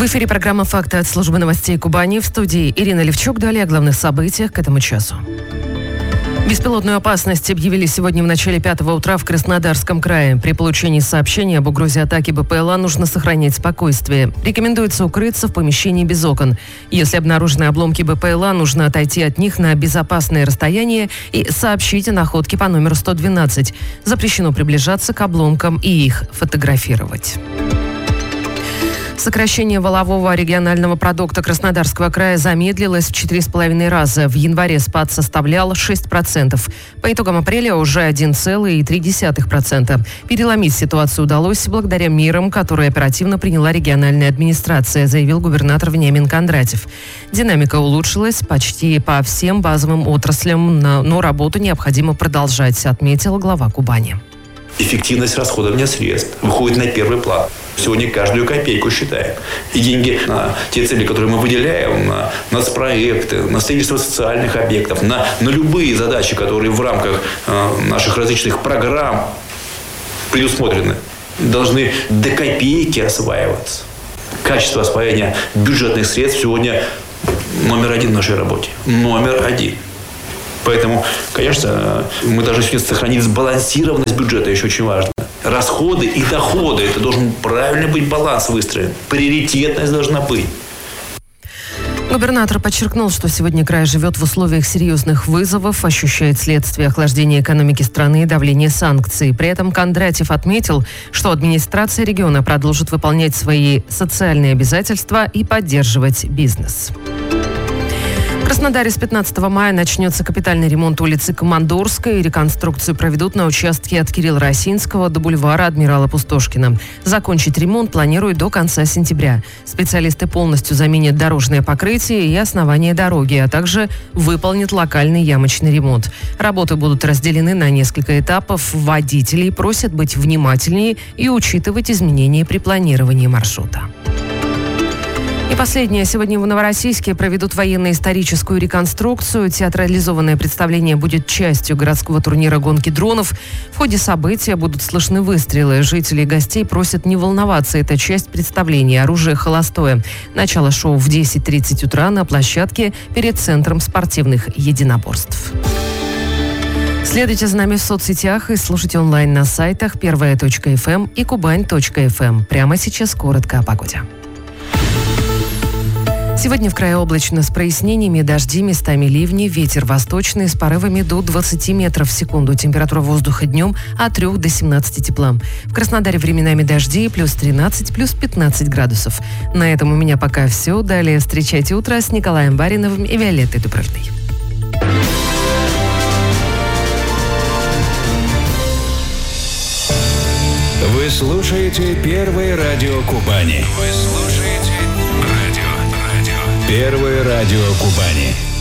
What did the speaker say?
В эфире программа «Факты» от службы новостей Кубани. В студии Ирина Левчук. Далее о главных событиях к этому часу. Беспилотную опасность объявили сегодня в начале 5 утра в Краснодарском крае. При получении сообщения об угрозе атаки БПЛА нужно сохранять спокойствие. Рекомендуется укрыться в помещении без окон. Если обнаружены обломки БПЛА, нужно отойти от них на безопасное расстояние и сообщить о находке по номеру 112. Запрещено приближаться к обломкам и их фотографировать. Сокращение валового регионального продукта Краснодарского края замедлилось в 4,5 раза. В январе спад составлял 6%. По итогам апреля уже 1,3%. Переломить ситуацию удалось благодаря мерам, которые оперативно приняла региональная администрация, заявил губернатор Вениамин Кондратьев. Динамика улучшилась почти по всем базовым отраслям, но работу необходимо продолжать, отметил глава Кубани. Эффективность расходования средств выходит на первый план. Сегодня каждую копейку считаем. И деньги на те цели, которые мы выделяем, на нацпроекты, на строительство социальных объектов, на любые задачи, которые в рамках наших различных программ предусмотрены, должны до копейки осваиваться. Качество освоения бюджетных средств сегодня номер один в нашей работе. Номер один. Поэтому, конечно, мы должны сегодня сохранить сбалансированность бюджета, еще очень важно. Расходы и доходы, это должен правильно быть баланс выстроен. Приоритетность должна быть. Губернатор подчеркнул, что сегодня край живет в условиях серьезных вызовов, ощущает следствие охлаждения экономики страны и давления санкций. При этом Кондратьев отметил, что администрация региона продолжит выполнять свои социальные обязательства и поддерживать бизнес. В Краснодаре с 15 мая начнется капитальный ремонт улицы Командорской. Реконструкцию проведут на участке от Кирилла Росинского до бульвара Адмирала Пустошкина. Закончить ремонт планируют до конца сентября. Специалисты полностью заменят дорожное покрытие и основание дороги, а также выполнят локальный ямочный ремонт. Работы будут разделены на несколько этапов. Водителей просят быть внимательнее и учитывать изменения при планировании маршрута. И последнее. Сегодня в Новороссийске проведут военно-историческую реконструкцию. Театрализованное представление будет частью городского турнира гонки дронов. В ходе события будут слышны выстрелы. Жители и гостей просят не волноваться. Это часть представления. Оружие холостое. Начало шоу в 10:30 утра на площадке перед Центром спортивных единоборств. Следуйте за нами в соцсетях и слушайте онлайн на сайтах первая.фм и кубань.фм. Прямо сейчас коротко о погоде. Сегодня в крае облачно с прояснениями, дожди, местами ливни, ветер восточный с порывами до 20 метров в секунду. Температура воздуха днем от 3 до 17 тепла. В Краснодаре временами дожди, плюс 13, плюс 15 градусов. На этом у меня пока все. Далее встречайте утро с Николаем Бариновым и Виолеттой Дубровной. Вы слушаете Первое радио Кубани. Первое радио Кубани.